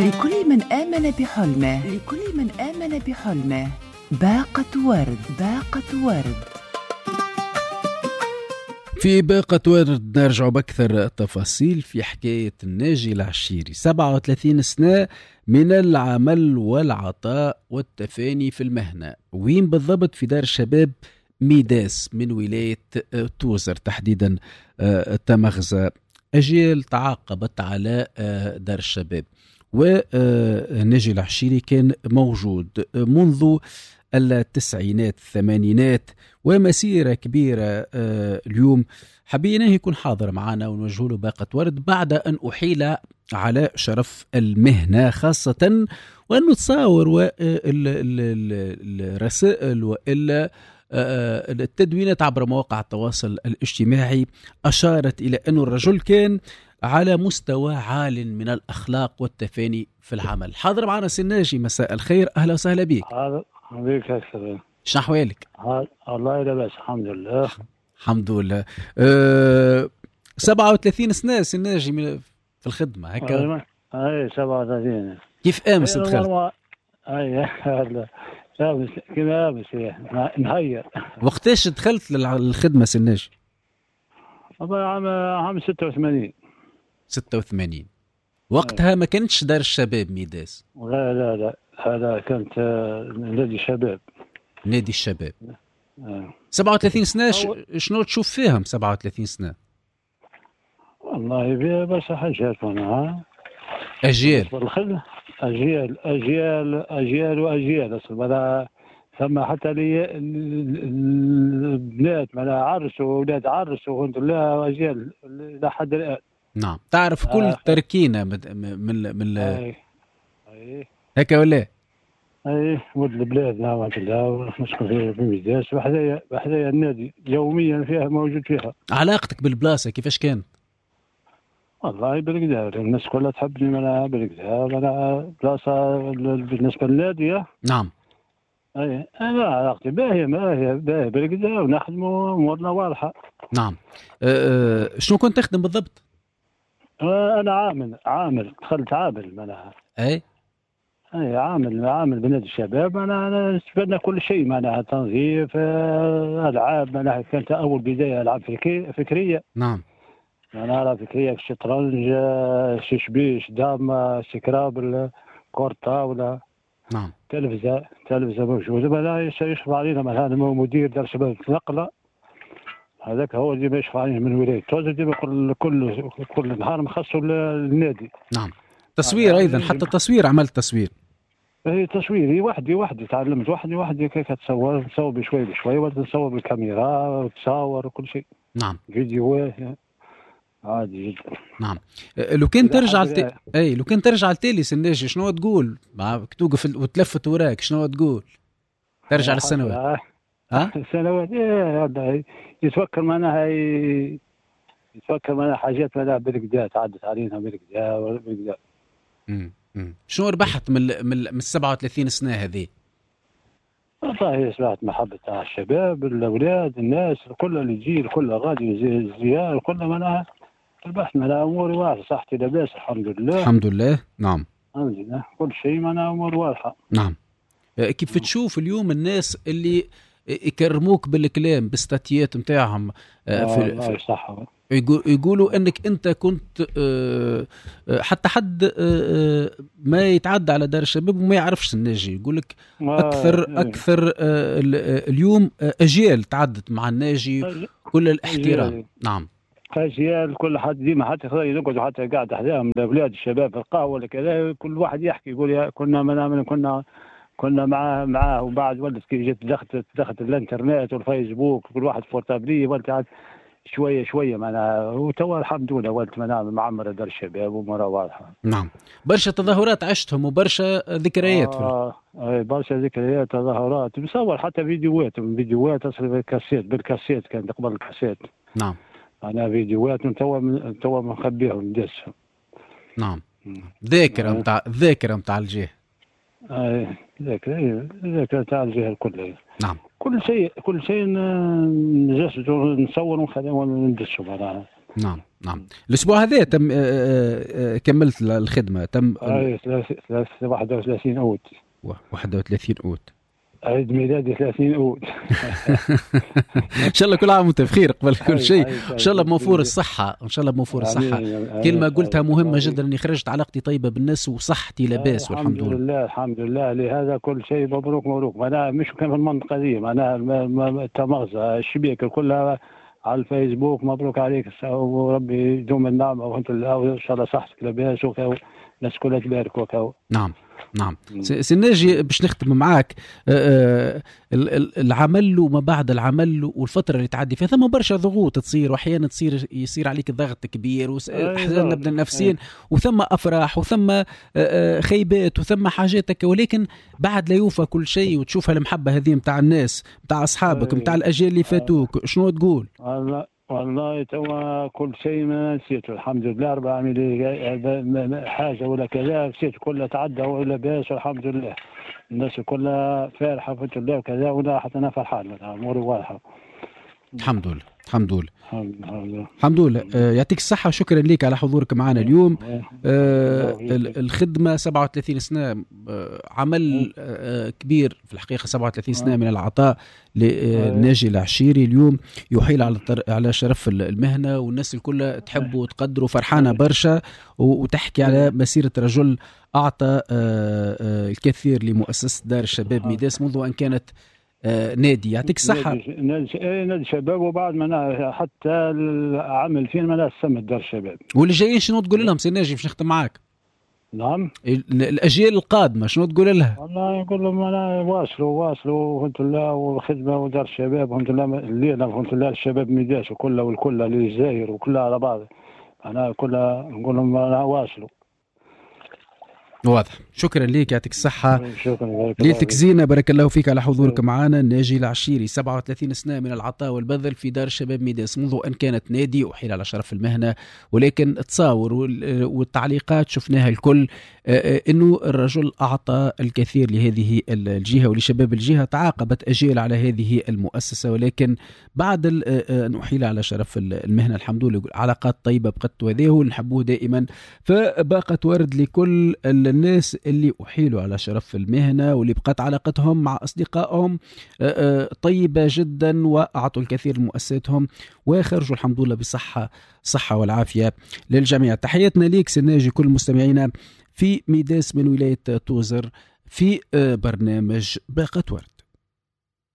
لكل من آمن بحلمه، لكل من آمن بحلمه باقة ورد، باقة ورد. في باقة ورد نرجع بأكثر التفاصيل في حكاية الناجي العشيري. 37 سنة من العمل والعطاء والتفاني في المهنة. وين بالضبط؟ في دار الشباب ميداس من ولاية توزر تحديدا تمغزة. أجيال تعاقبت على دار الشباب، وناجي العشيري كان موجود منذ التسعينات الثمانينات ومسيرة كبيرة. اليوم حبينا يكون حاضر معنا ونوجه له باقة ورد بعد أن أحيل على شرف المهنة، خاصة وأنه تصاور الرسائل وإلا التدوينات عبر مواقع التواصل الاجتماعي أشارت إلى أن الرجل كان على مستوى عال من الأخلاق والتفاني في العمل. حاضر معنا سناجي، مساء الخير، أهلا وسهلا بك. بك أكثر. شنو أحوالك؟ الله لا بأس، الحمد لله. الحمد لله. 37 سنة سناجي في الخدمة هكا. أي 37. كيف أمس دخلت؟ أي كما أمس نهير. وقتاش دخلت للخدمة سناجي؟ عام 86. 86 وقتها ما كانتش دار الشباب ميداس؟ لا هذا كانت نادي الشباب. نادي الشباب. 37 سنة شنو تشوف فيهم 37 سنة؟ والله بس حاجات وانا أجيال أجيال أصلا. ثم حتى لي البنات ما عرسوا وولاد عرسوا والحمد لله أجيال لحد الآن. نعم. تعرف كل تركينة من هكا ولا؟ اي ولد البلاد نعم بالله نسكن في ميداس بحذايا النادي يوميا فيها موجود فيها. علاقتك بالبلاصة كيفاش كانت؟ والله بالكدا الناس كلها تحبني من بالكدا انا بلاصة بالنسبة للنادي. نعم. اي انا علاقتي باهية بالكدا ونخدموا امورنا واضحة. نعم. شنو كنت تخدم بالضبط؟ انا عامل دخلت عامل معناها. اي عامل بنادي الشباب. انا استفدنا كل شيء معناها تنظيف العاب معناها. كانت اول بدايه العاب فكريه. نعم. انا العاب فكريه الشطرنج شيشبيش دام سكرابل كرة طاوله. نعم. تلفزه موجوده. ما يشرف علينا مثلا مدير دار شباب النقله هذاك هو اللي يشرف علينا من ولايه توزر ديما كل نهار مخصص للنادي. نعم. تصوير ايضا، حتى تصوير عملت تصوير. هي تصويري وحدي تعلمت وحدي كيف نصور بشوي ونصور بالكاميرا وتصور وكل شيء. نعم. فيديوهات عادي جدا. نعم. لو كان ترجع لتالي سناجي شنو تقول؟ توقف وتلفت وراك شنو تقول؟ ترجع للسنوات. السنوات يتفكر معناها حاجات معناها بالكدا تعدت علينا بالكدا. شنو ربحت من 37 سنة هذه؟ والله سمعت محبة تاع الشباب الأولاد الناس كل اللي يجي الكل غادي زيار كل معناها ربحت معناها أموري واضحة. صحتي لاباس الحمد لله. الحمد لله. نعم. الحمد لله كل شيء معناها أمور واضحة. نعم. كيف تشوف اليوم الناس اللي يكرموك بالكلام باستاتيات متاعهم في صح يقولوا انك انت كنت حتى حد ما يتعدى على دار الشباب وما يعرفش الناجي يقول لك اكثر اليوم اجيال تعدت مع الناجي كل الاحترام. نعم. اجيال كل حد ديما حتى يقعد حتى قاعد احداهم اولاد الشباب في القهوه ولا كذا كل واحد يحكي يقول كنا معاه وبعد ولد كي جت دخلت الانترنت والفيسبوك كل واحد فورتابلي ولد شويه معناها وتوا الحمد لله ولد معمر دار الشباب ومرة واضحه. نعم. برشا تظاهرات عشتهم وبرشا ذكريات. برشا ذكريات تظاهرات بصور حتى فيديوهات اصلا بالكاسيت كانت قبل الكاسيت. نعم. انا فيديوهات توا مخبيهم ندسهم. نعم. ذاكره نتاع الجهه. ذاكره تاع الجهه الكل. نعم. كل شيء نصور ونخليه وندسه معناها. نعم نعم. الأسبوع هذا تم كملت الخدمة، تم 31 أوت. 31 أوت. عيد ميلادي 30 أوت. إن شاء الله كل عام وأنت بخير قبل كل شيء. إن شاء الله بموفور الصحة، إن شاء الله بموفور الصحة. كلمة قلتها مهمة جدا، أني خرجت علاقتي طيبة بالناس وصحتي لاباس والحمد لله. الحمد لله. لهذا كل شيء مبروك مبروك. أنا مش كان في المنطقة دي، أنا تمغزة الشبيك كلها على الفيسبوك. مبروك عليك وربي يدوم النعمة وأنت وإن شاء الله صحتك لاباس والناس كلها تبارك وكاو. نعم نعم. سنجي باش نختم معاك. العمل وما بعد العمل والفترة اللي تعدي فيها ثم برشا ضغوط تصير، وأحيانا يصير عليك ضغط كبير وأحزان نبدأ النفسين، وثم أفراح وثم خيبات وثم حاجاتك، ولكن بعد لا يوفى كل شيء وتشوفها المحبة هذه متاع الناس متاع أصحابك متاع الأجيال اللي فاتوك. شنو تقول؟ والله توا كل شيء ما نسيته الحمد لله. 400 حاجة ولا كذا نسيت كلها تعدى ولا باس والحمد لله. الناس كلها فرحة الحمد لله وكذا، ولا حتى أنا فرحان أموري واضحة الحمد لله. الحمد لله الحمد لله. يعطيك الصحة وشكرا لك على حضورك معنا اليوم. الخدمة 37 سنة، عمل كبير في الحقيقة. 37 سنة من العطاء لناجي العشيري اليوم يحيل على شرف المهنة، والناس الكل تحبه وتقدره فرحانة برشا، وتحكي على مسيرة رجل أعطى الكثير لمؤسسة دار الشباب ميداس منذ أن كانت نادي. يعطيك الصحة. نادي شباب، وبعد ما حتى عمل فين ما سمت دار الشباب. واللي جايين شنو تقول لهم سي ناجي باش نختم معاك؟ نعم. الأجيال القادمة شنو تقول لها؟ والله نقول لهم أنا واصلوا الحمد لله، والخدمة ودار الشباب الحمد لله الليلة الحمد لله الشباب ميداس وكلها والكل للجزائر وكلها على بعض. أنا كلها نقول لهم أنا واصلوا. واضح. شكرا لك يعطيك الصحة. ليثك زينة بارك الله فيك على حضورك معنا. ناجي العشيري 37 سنة من العطاء والبذل في دار الشباب ميداس منذ أن كانت نادي وحيل على شرف المهنة، ولكن تصاور والتعليقات شفناها الكل أنه الرجل أعطى الكثير لهذه الجهة ولشباب الجهة. تعاقبت أجيال على هذه المؤسسة، ولكن بعد أن أحيل على شرف المهنة الحمد لله علاقات طيبة بقت، وذيه نحبوه دائما. فباقت ورد لكل الناس اللي أحيلوا على شرف المهنة واللي بقت علاقتهم مع أصدقائهم طيبة جدا، وأعطوا الكثير لمؤسساتهم وخرجوا الحمد لله بصحة والعافية للجميع. تحياتنا ليك سناجي كل مستمعينا في ميداس من ولاية توزر في برنامج باقة ورد.